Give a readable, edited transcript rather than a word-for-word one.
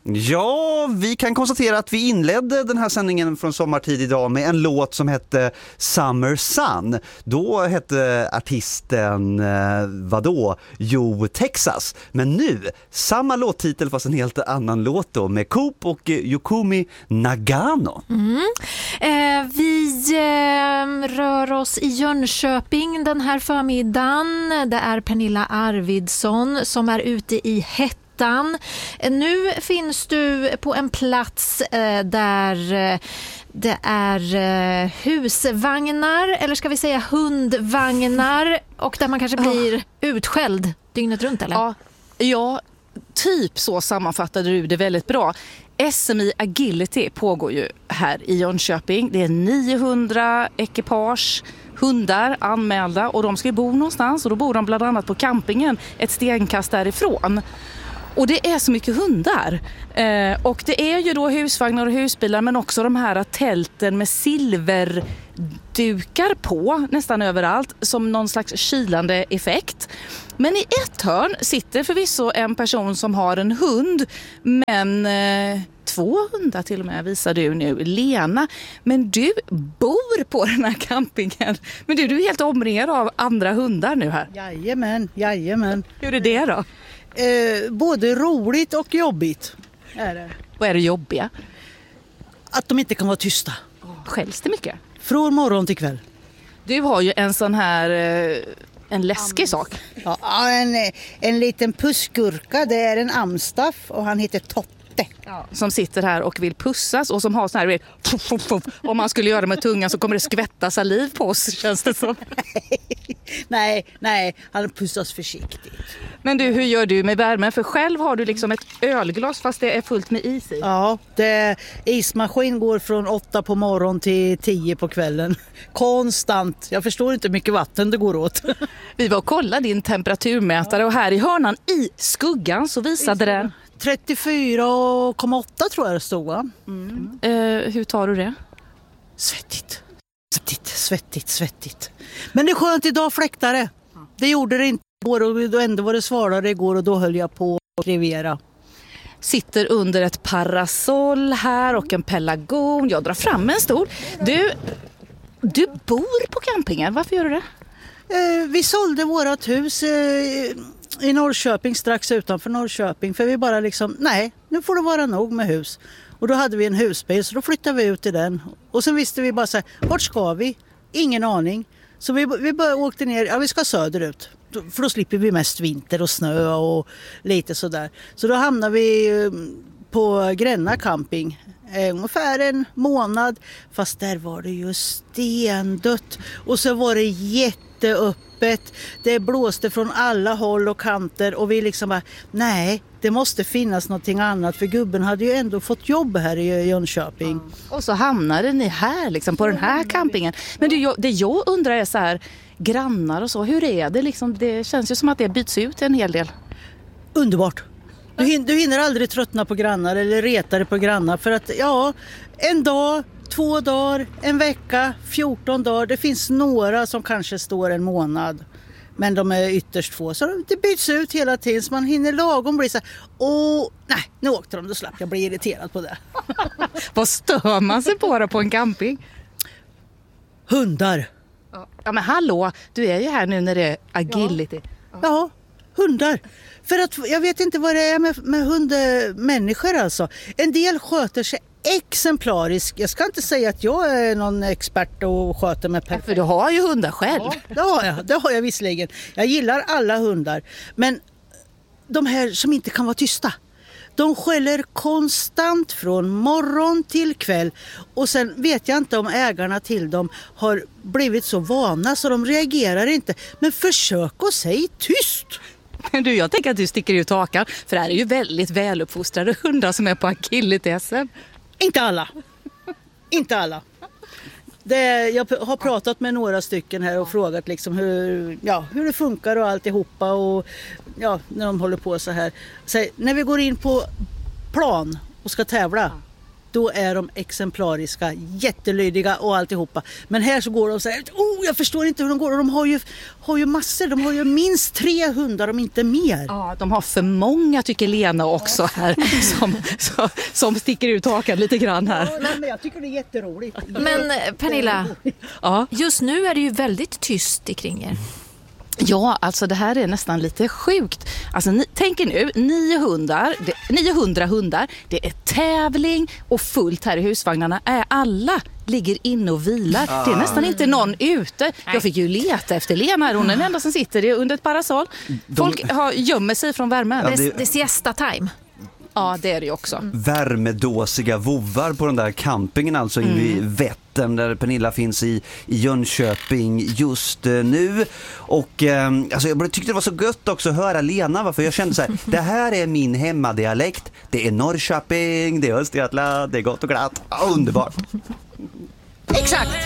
Ja, vi kan konstatera att vi inledde den här sändningen från sommartid idag med en låt som hette Summer Sun. Då hette artisten, Jo Texas. Men nu, samma låttitel fast en helt annan låt då med Coop och Yukumi Nagano. Vi rör oss i Jönköping den här förmiddagen. Det är Pernilla Arvidsson som är ute i hettan. Nu finns du på en plats där det är husvagnar, eller ska vi säga hundvagnar, och där man kanske blir utskälld dygnet runt, eller? Ja, typ så sammanfattade du det väldigt bra. SMI Agility pågår ju här i Jönköping. Det är 900 ekipage hundar anmälda och de ska bo någonstans, och då bor de bland annat på campingen ett stenkast därifrån. Och det är så mycket hundar. Och det är ju då husvagnar och husbilar, men också de här tälten med silverdukar på nästan överallt som någon slags kylande effekt. Men i ett hörn sitter förvisso en person som har en hund, men 2 hundar till och med visar du nu, Lena. Men du bor på den här campingen. Men du är helt omringad av andra hundar nu här. Jajamän. Hur är det då? Både roligt och jobbigt är det. Vad är det jobbiga? Att de inte kan vara tysta. Skälls det mycket? Från morgon till kväll. Du har ju en sån här, en läskig sak. Ja, en liten pussgurka, det är en amstaff och han heter Totte. Som sitter här och vill pussas och som har sån här, om man skulle göra med tungan så kommer det skvätta saliv på oss, känns det som. Nej, han pussas försiktigt. Men du, hur gör du med värmen? För själv har du liksom ett ölglas fast det är fullt med is i. Ja, ismaskin går från 8 på morgon till 10 på kvällen. Konstant. Jag förstår inte hur mycket vatten det går åt. Vi var och kollade din temperaturmätare och här i hörnan i skuggan så visade den 34,8 tror jag det stod, va? Hur tar du det? Svettigt. Men det är skönt idag, fläktare. Det gjorde det inte igår och ändå var det svalare igår och då höll jag på att krevera. Sitter under ett parasoll här och en pelargon. Jag drar fram en stol. Du bor på campingen. Varför gör du det? Vi sålde vårat hus i Norrköping, strax utanför Norrköping. För vi bara nu får det vara nog med hus. Och då hade vi en husbil så då flyttade vi ut i den. Och sen visste vi bara så här, vart ska vi? Ingen aning. Så vi åkte ner, vi ska söderut. För då slipper vi mest vinter och snö och lite sådär. Så då hamnade vi på Gränna camping. Ungefär en månad. Fast där var det ju stendött. Och så var det jätteöppet. Det blåste från alla håll och kanter. Och vi bara, nej, det måste finnas någonting annat. För gubben hade ju ändå fått jobb här i Jönköping. Och så hamnade ni här på den här campingen. Men det jag undrar är så här, grannar och så, hur är det det känns ju som att det byts ut en hel del. Underbart. Du hinner aldrig tröttna på grannar eller reta dig på grannar. För att en dag, 2 dagar, en vecka, 14 dagar. Det finns några som kanske står en månad. Men de är ytterst få. Så det byts ut hela tiden. Så man hinner lagom bli så här, nej, nu åkte de, då slapp jag bli irriterad på det. Vad stör man sig på en camping? Hundar. Ja men hallå, du är ju här nu när det är agility. Ja, hundar. För att jag vet inte vad det är med hundmänniskor alltså. En del sköter sig exemplariskt. Jag ska inte säga att jag är någon expert och sköter mig perfekt. För du har ju hundar själv. Ja, det har jag visserligen. Jag gillar alla hundar. Men de här som inte kan vara tysta. De skäller konstant från morgon till kväll. Och sen vet jag inte om ägarna till dem har blivit så vana så de reagerar inte. Men försök att säga tyst. Men du, jag tänker att du sticker ut hakan. För det här är ju väldigt väluppfostrade hundar som är på agility-SM. Inte alla. Jag har pratat med några stycken här och frågat hur det funkar och alltihopa och när de håller på så här. Så när vi går in på plan och ska tävla, då är de exemplariska, jättelydiga och alltihopa. Men här så går de så här, jag förstår inte hur de går. Och de har ju massor, de har ju minst 3 hundar om inte mer. Ja, de har för många tycker Lena också här som sticker ut hakan lite grann här. Ja, men jag tycker det är jätteroligt. Men Pernilla, just nu är det ju väldigt tyst kring er. Ja, alltså det här är nästan lite sjukt. Alltså tänk er nu, 900 hundar, det är tävling och fullt här i husvagnarna. Alla ligger inne och vilar. Det är nästan inte någon ute. Jag fick ju leta efter Lena här. Hon är den enda som sitter under ett parasoll. Folk gömmer sig från värmen. Det är siesta-time. Ja, det är det ju också. Värmedåsiga vovvar på den där campingen alltså i Vättern där Pernilla finns i Jönköping just nu. Och alltså jag tyckte det var så gött också att höra Lena, för jag kände så här, det här är min hemmadialekt. Det är Norrköping, det är Östergötland, det är gott och glatt. Underbart. Exakt.